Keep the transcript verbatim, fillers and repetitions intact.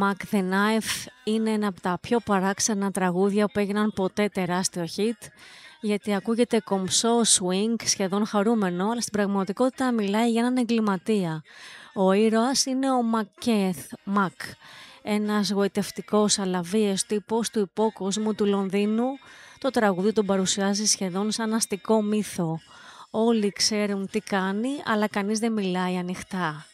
Mac the Knife είναι ένα από τα πιο παράξενα τραγούδια που έγιναν ποτέ τεράστιο hit, γιατί ακούγεται κομψό, swing, σχεδόν χαρούμενο, αλλά στην πραγματικότητα μιλάει για έναν εγκληματία. Ο ήρωας είναι ο Μακέθ Μακ, ένας γοητευτικός αλλά βίαιος τύπος του υπόκοσμου του Λονδίνου. Το τραγούδι τον παρουσιάζει σχεδόν σαν αστικό μύθο. Όλοι ξέρουν τι κάνει, αλλά κανείς δεν μιλάει ανοιχτά.